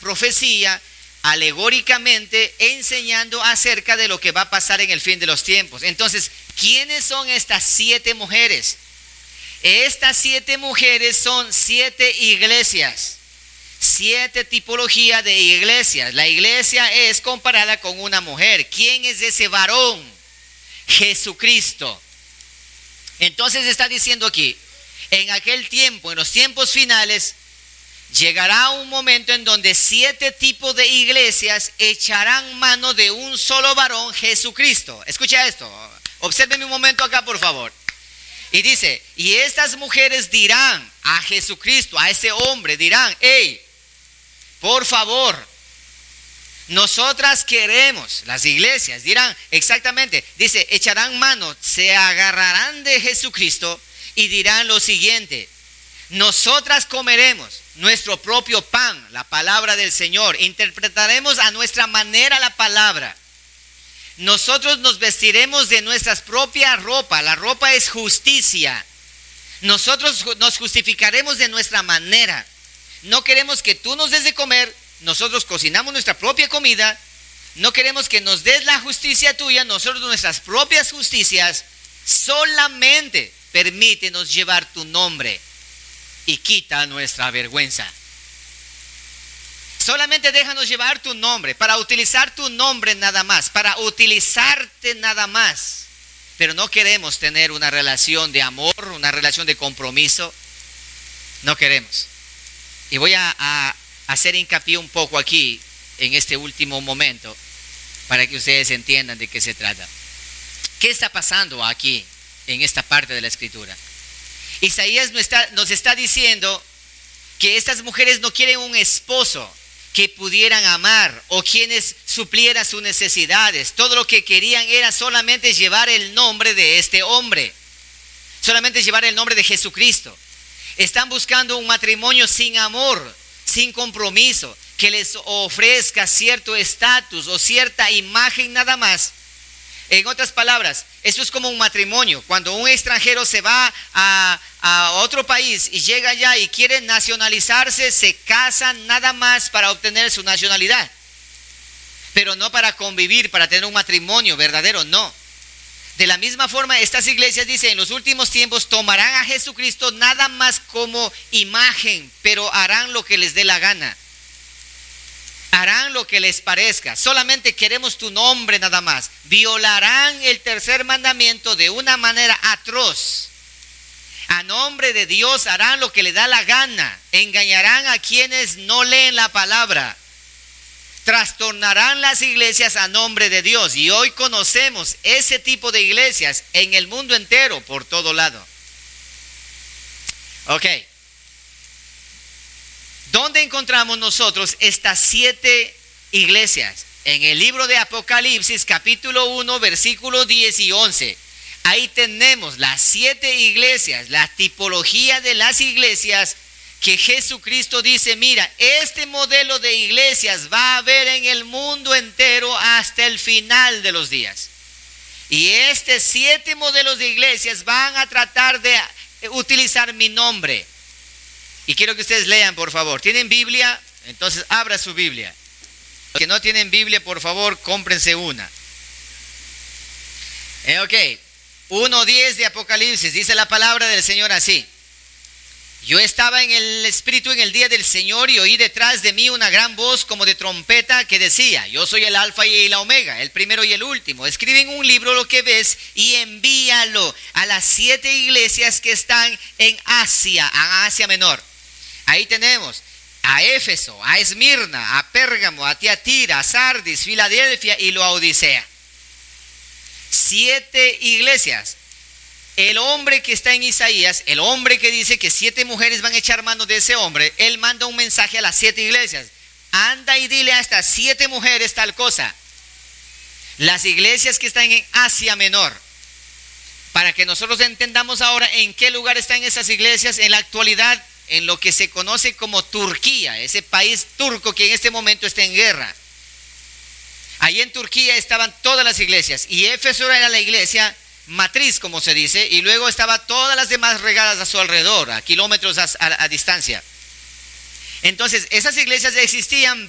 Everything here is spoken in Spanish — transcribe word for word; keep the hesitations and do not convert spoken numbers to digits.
profecía, alegóricamente enseñando acerca de lo que va a pasar en el fin de los tiempos. Entonces, ¿quiénes son estas siete mujeres? Estas siete mujeres son siete iglesias, siete tipologías de iglesias. La iglesia es comparada con una mujer. ¿Quién es ese varón? Jesucristo. Entonces está diciendo aquí, en aquel tiempo, en los tiempos finales, llegará un momento en donde siete tipos de iglesias echarán mano de un solo varón, Jesucristo. Escucha esto, obsérveme un momento acá, por favor. Y dice, y estas mujeres dirán a Jesucristo, a ese hombre, dirán, hey, por favor, nosotras queremos, las iglesias dirán exactamente, dice, echarán mano, se agarrarán de Jesucristo y dirán lo siguiente: nosotras comeremos nuestro propio pan, la palabra del Señor, interpretaremos a nuestra manera la palabra. Nosotros nos vestiremos de nuestras propias ropas, la ropa es justicia. Nosotros nos justificaremos de nuestra manera. No queremos que tú nos des de comer, nosotros cocinamos nuestra propia comida. No queremos que nos des la justicia tuya, nosotros nuestras propias justicias. Solamente permítenos llevar tu nombre y quita nuestra vergüenza. Solamente déjanos llevar tu nombre, para utilizar tu nombre nada más, para utilizarte nada más. Pero no queremos tener una relación de amor, una relación de compromiso. No queremos. Y voy a, a hacer hincapié un poco aquí, en este último momento, para que ustedes entiendan de qué se trata. ¿Qué está pasando aquí, en esta parte de la Escritura? Isaías nos está, nos está diciendo que estas mujeres no quieren un esposo que pudieran amar o quienes suplieran sus necesidades. Todo lo que querían era solamente llevar el nombre de este hombre, solamente llevar el nombre de Jesucristo. Están buscando un matrimonio sin amor, sin compromiso, que les ofrezca cierto estatus o cierta imagen nada más. En otras palabras, esto es como un matrimonio. Cuando un extranjero se va a, a otro país y llega allá y quiere nacionalizarse, se casan nada más para obtener su nacionalidad, pero no para convivir, para tener un matrimonio verdadero, no. De la misma forma, estas iglesias dicen, en los últimos tiempos tomarán a Jesucristo nada más como imagen, pero harán lo que les dé la gana. Harán lo que les parezca, solamente queremos tu nombre nada más. Violarán el tercer mandamiento de una manera atroz. A nombre de Dios harán lo que les da la gana. Engañarán a quienes no leen la palabra. Trastornarán las iglesias a nombre de Dios. Y hoy conocemos ese tipo de iglesias en el mundo entero, por todo lado. Ok. ¿Dónde encontramos nosotros estas siete iglesias? En el libro de Apocalipsis, capítulo uno, versículos diez y once. Ahí tenemos las siete iglesias, la tipología de las iglesias que Jesucristo dice, mira, este modelo de iglesias va a haber en el mundo entero hasta el final de los días. Y estos siete modelos de iglesias van a tratar de utilizar mi nombre. Y quiero que ustedes lean, por favor. ¿Tienen Biblia? Entonces abra su Biblia. Los que no tienen Biblia, por favor, cómprense una. Eh, ok. uno diez de Apocalipsis. Dice la palabra del Señor así. Yo estaba en el Espíritu en el día del Señor y oí detrás de mí una gran voz como de trompeta que decía, yo soy el Alfa y el Omega, el primero y el último. Escribe en un libro lo que ves y envíalo a las siete iglesias que están en Asia, a Asia Menor. Ahí tenemos a Éfeso, a Esmirna, a Pérgamo, a Tiatira, a Sardis, Filadelfia y Laodicea. Siete iglesias. El hombre que está en Isaías, el hombre que dice que siete mujeres van a echar mano de ese hombre, él manda un mensaje a las siete iglesias. Anda y dile a estas siete mujeres tal cosa. Las iglesias que están en Asia Menor. Para que nosotros entendamos ahora en qué lugar están esas iglesias en la actualidad, en lo que se conoce como Turquía, ese país turco que en este momento está en guerra. Allí en Turquía estaban todas las iglesias y Éfeso era la iglesia matriz, como se dice, y luego estaban todas las demás regadas a su alrededor, a kilómetros a, a, a distancia. Entonces, esas iglesias existían